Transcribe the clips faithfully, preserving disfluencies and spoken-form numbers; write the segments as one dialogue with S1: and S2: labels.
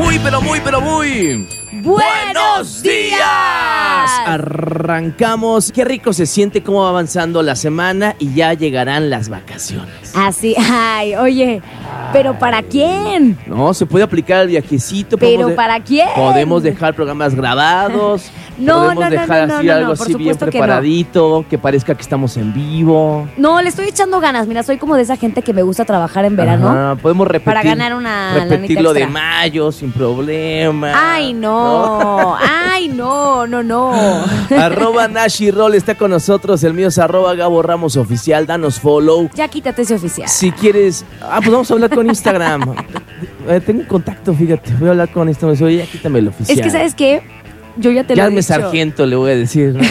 S1: Muy, pero muy, pero muy...
S2: ¡Buenos días!
S1: Arrancamos. Qué rico se siente cómo va avanzando la semana y ya llegarán las vacaciones.
S2: Así, ay, oye, ¿pero para quién?
S1: No, se puede aplicar el viajecito.
S2: ¿Pero de- para quién?
S1: Podemos dejar programas grabados.
S2: No,
S1: podemos
S2: no, no,
S1: dejar
S2: no,
S1: así
S2: no, no,
S1: algo
S2: por
S1: así bien
S2: supuesto que
S1: preparadito, que, que parezca que estamos en vivo.
S2: No, le estoy echando ganas. Mira, soy como de esa gente que me gusta trabajar en verano.
S1: Ajá, podemos repetir,
S2: para ganar una
S1: repetir lo
S2: lanita
S1: de
S2: extra.
S1: mayo sin problema.
S2: Ay, no, ay, no, no, no.
S1: Arroba Nashi Roll está con nosotros. El mío es arroba Gabo Ramos Oficial. Danos follow.
S2: Ya quítate ese oficial.
S1: Si quieres... Ah, pues vamos a hablar con Instagram. Eh, tengo un contacto, fíjate. Voy a hablar con Instagram. Oye, ya quítame el oficial.
S2: Es que, ¿sabes qué? Yo ya te
S1: Ya
S2: lo he
S1: hazme
S2: dicho.
S1: sargento, le voy a decir, ¿no?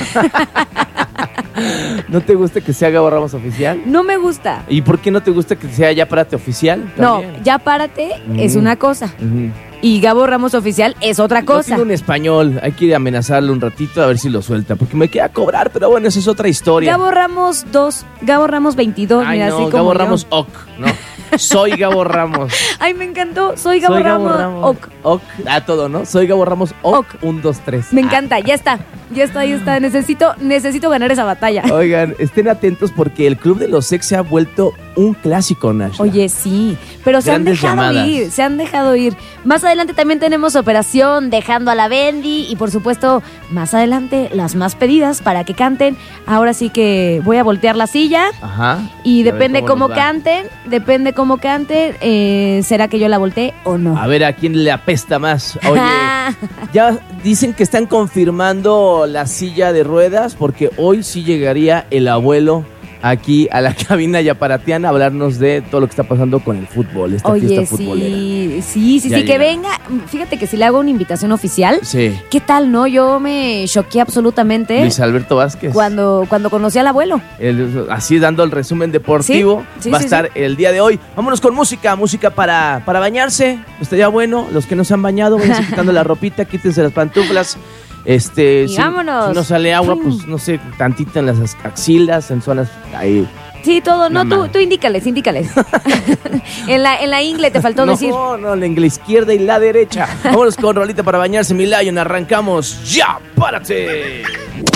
S1: ¿No te gusta que sea Gabo Ramos Oficial?
S2: No me gusta.
S1: ¿Y por qué no te gusta que sea Ya Párate Oficial?
S2: No,
S1: También.
S2: ya párate es
S1: Ujú.
S2: una cosa.
S1: Ujú.
S2: Y Gabo Ramos Oficial es otra
S1: No
S2: cosa.
S1: tiene un español, hay que amenazarlo un ratito a ver si lo suelta, porque me queda cobrar, pero bueno, esa es otra historia.
S2: Gabo Ramos dos, Gabo Ramos veintidós,
S1: Ay,
S2: mira,
S1: no,
S2: así como
S1: Gabo
S2: yo.
S1: Ramos Ok, no. Soy Gabo Ramos.
S2: Ay, me encantó. Soy Gabo,
S1: Soy Gabo
S2: Ramos.
S1: Ramos.
S2: Ok.
S1: Ok, a todo, ¿no? Soy Gabo Ramos Ok,
S2: Ok.
S1: un, dos, tres.
S2: Me encanta, ya está. Ya está, ya está. Necesito, necesito ganar esa batalla.
S1: Oigan, estén atentos porque el Club de los Sex se ha vuelto un clásico, Nash.
S2: Oye, sí, pero se han
S1: Grandes
S2: dejado
S1: llamadas.
S2: ir, se han dejado ir. Más adelante también tenemos Operación Dejando a la Bendy y por supuesto, más adelante las más pedidas para que canten. Ahora sí que voy a voltear la silla
S1: Ajá.
S2: y
S1: A ver
S2: depende
S1: cómo
S2: cómo
S1: nos va.
S2: canten, depende cómo canten, eh, será que yo la volteé o no.
S1: A ver a quién le apesta más. Oye, ya dicen que están confirmando la silla de ruedas porque hoy sí llegaría el abuelo aquí a la cabina yaparatiana a hablarnos de todo lo que está pasando con el fútbol, esta
S2: Oye,
S1: fiesta futbolera.
S2: sí, sí, sí,
S1: Ya
S2: sí, que
S1: llega.
S2: venga. Fíjate que si le hago una invitación oficial,
S1: Sí.
S2: ¿qué tal, no? Yo me choqué absolutamente
S1: Luis Alberto Vázquez.
S2: cuando, cuando conocí al abuelo.
S1: El- así dando el resumen deportivo,
S2: Sí, sí,
S1: va a
S2: sí,
S1: estar el día de hoy. Vámonos con música, música para, para bañarse. Estaría bueno, los que no se han bañado, váyanse quitando la ropita, quítense las pantuflas. Este,
S2: Y
S1: si,
S2: vámonos.
S1: si no sale agua, pues no sé, tantito en las axilas, en zonas ahí.
S2: Sí, todo. No,
S1: No,
S2: tú,
S1: man.
S2: tú indícales, indícales. en, la, en la ingle te faltó
S1: no,
S2: decir.
S1: no, no, la izquierda y la derecha. Vámonos con rolita para bañarse, mi Lion. Arrancamos. ¡Ya! ¡Párate!